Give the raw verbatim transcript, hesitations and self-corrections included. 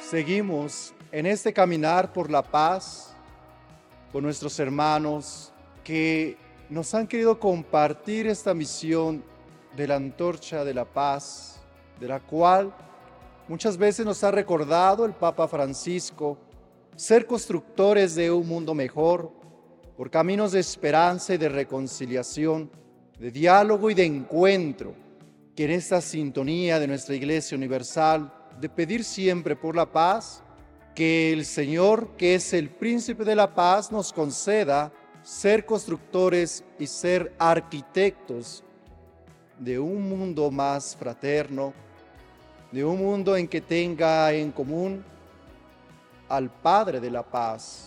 Seguimos en este caminar por la paz con nuestros hermanos que nos han querido compartir esta misión de la antorcha de la paz, de la cual muchas veces nos ha recordado el Papa Francisco, ser constructores de un mundo mejor, por caminos de esperanza y de reconciliación, de diálogo y de encuentro, que en esta sintonía de nuestra Iglesia Universal, de pedir siempre por la paz, que el Señor, que es el príncipe de la paz, nos conceda ser constructores y ser arquitectos de un mundo más fraterno, de un mundo en que tenga en común al Padre de la paz,